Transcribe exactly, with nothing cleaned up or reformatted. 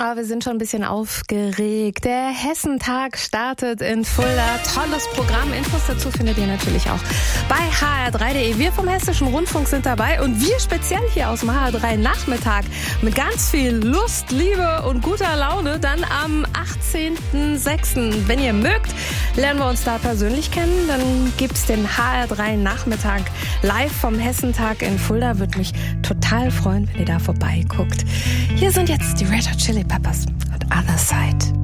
aber wir sind schon ein bisschen aufgeregt. Der Hessentag startet in Fulda. Tolles Programm. Infos dazu findet ihr natürlich auch bei h r drei punkt d e. Wir vom Hessischen Rundfunk sind dabei und wir speziell hier aus dem H R drei Nachmittag mit ganz viel Lust, Liebe und guter Laune dann am achtzehnten sechsten Wenn ihr mögt, lernen wir uns da persönlich kennen. Dann gibt's den H R drei Nachmittag live vom Hessentag in Fulda. Würde mich total freuen, wenn ihr da vorbeiguckt. Hier sind jetzt die Red Hot Chili Peppers und Other Side.